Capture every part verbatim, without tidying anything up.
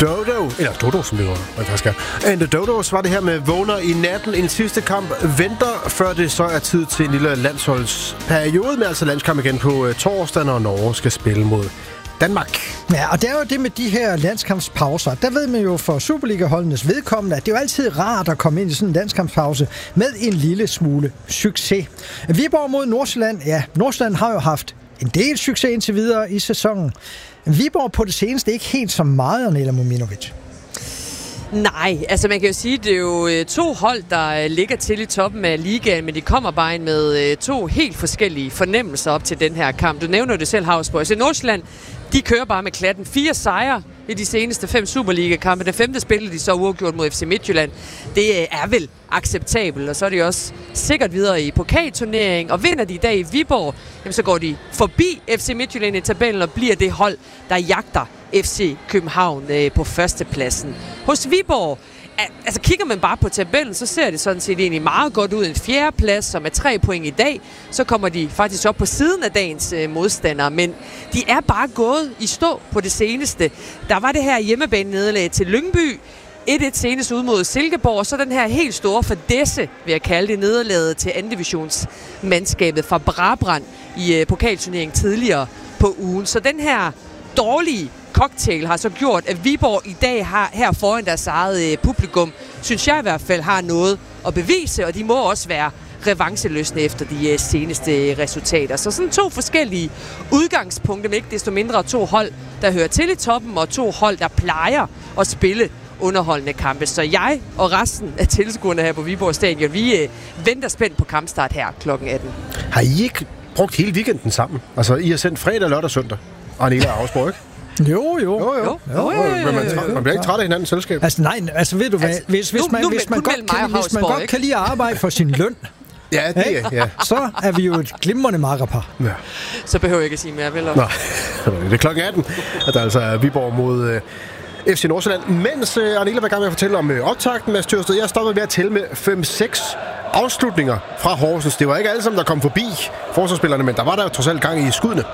Dodo, eller Dodo, som det var, man faktisk er. And the Dodos var det her med vågner i natten. En sidste kamp venter, før det så er tid til en lille landsholdsperiode, med altså landskamp igen på torsdag, når Norge skal spille mod Danmark. Ja, og det er jo det med de her landskampspauser. Der ved man jo for Superliga-holdenes vedkommende, at det er jo altid rart at komme ind i sådan en landskampspause med en lille smule succes. Viborg mod Nordsjælland. Ja, Nordsjælland har jo haft en del succes indtil videre i sæsonen. Viborg på det seneste ikke helt så meget, Arnela Mominovic. Nej, altså man kan jo sige, at det er jo to hold, der ligger til i toppen af ligaen, men de kommer bare ind med to helt forskellige fornemmelser op til den her kamp. Du nævner det selv, Havsborg. Så Nordsjælland, de kører bare med klatten. Fire sejre i de seneste fem Superliga-kampe. Den femte spillede de så uafgjort mod F C Midtjylland. Det er vel acceptabelt, og så er de også sikkert videre i pokalturnering. Og vinder de i dag i Viborg, jamen så går de forbi F C Midtjylland i tabellen og bliver det hold, der jagter F C København øh, på førstepladsen. Hos Viborg, altså kigger man bare på tabellen, så ser det sådan set egentlig meget godt ud. En fjerdeplads, som er tre point i dag, så kommer de faktisk op på siden af dagens øh, modstandere, men de er bare gået i stå på det seneste. Der var det her hjemmebane-nederlag til Lyngby, et et senest ud mod Silkeborg, og så den her helt store fadesse, vil jeg kalde det, nederlaget til anden divisionsmandskabet fra Brabrand i øh, pokalturneringen tidligere på ugen. Så den her dårlige cocktail har så gjort, at Viborg i dag har her foran deres eget øh, publikum, synes jeg i hvert fald, har noget at bevise, og de må også være revancheløsne efter de øh, seneste resultater. Så sådan to forskellige udgangspunkter, men ikke desto mindre to hold, der hører til i toppen, og to hold, der plejer at spille underholdende kampe. Så jeg og resten af tilskuerne her på Viborg Stadion, vi øh, venter spændt på kampstart her klokken atten. Har I ikke brugt hele weekenden sammen? Altså, I har sendt fredag, lørdag og søndag. Arnela og Havsborg, ikke? Jo, jo. Jo, jo. jo, jo, jo. Men man, man bliver ikke træt af hinandens selskab. Altså nej, altså ved du hvad, altså, hvis, hvis, nu, man, nu, hvis man nu, godt, kan, hvis man godt kan lide at arbejde for sin løn, ja, det er, ja. så er vi jo et glimrende makkerpar. Ja. Så behøver jeg ikke at sige mere, vel? Nej, det er klokken atten, at der altså er Viborg mod uh, F C Nordsjælland. Mens uh, Arnela var i gang med at fortælle om uh, optakten, Mads Tørsted, jeg stoppede ved at tælle med fem seks afslutninger fra Horsens. Det var ikke alle sammen, der kom forbi forsvarsspillerne, men der var der jo trods alt gang i skuddene.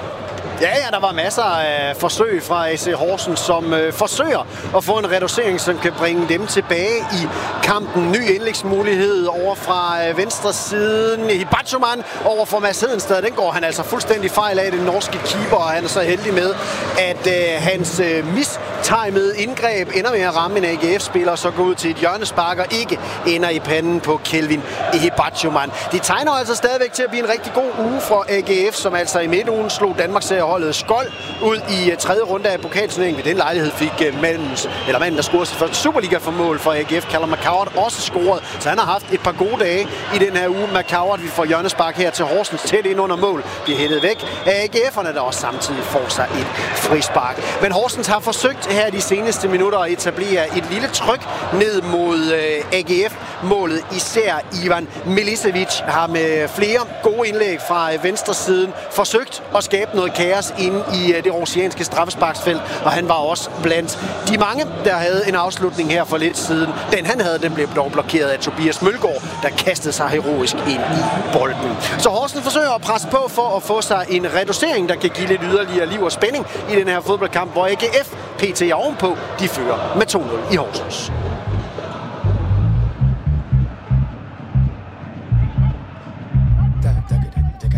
Ja, ja, der var masser af forsøg fra A C Horsens, som øh, forsøger at få en reducering, som kan bringe dem tilbage i kampen. Ny indlægsmulighed over fra øh, venstre siden. Hibachuman over for Mads Hedenstad. Den går han altså fuldstændig fejl af, den norske keeper, og han er så heldig med, at øh, hans øh, mistimede indgreb ender med at ramme en A G F-spiller, og så går ud til et hjørnespark og ikke ender i panden på Kelvin Hibachuman. De tegner altså stadigvæk til at blive en rigtig god uge for A G F, som altså i midtugen slog Danmarks holdet Skold ud i tredje runde af pokalturneringen. Ved den lejlighed fik uh, Malmens, eller manden, der scorede sit første Superliga-formål for A G F, Callum McCoward, også scoret. Så han har haft et par gode dage i den her uge. McCoward, vi får hjørnespark her til Horsens, tæt ind under mål. Bliver hættet væk af A G F'erne, der også samtidig får sig et frispark. Men Horsens har forsøgt her de seneste minutter at etablere et lille tryk ned mod uh, A G F-målet. Især Ivan Milicevic har med flere gode indlæg fra uh, venstre siden forsøgt at skabe noget kaos inde i det oceanske straffesparksfelt, og han var også blandt de mange, der havde en afslutning her for lidt siden. Den han havde, den blev dog blokeret af Tobias Mølgaard, der kastede sig heroisk ind i bolden. Så Horsens forsøger at presse på for at få sig en reducering, der kan give lidt yderligere liv og spænding i den her fodboldkamp, hvor A G F P T er ovenpå, de fører med to nul i Horsens.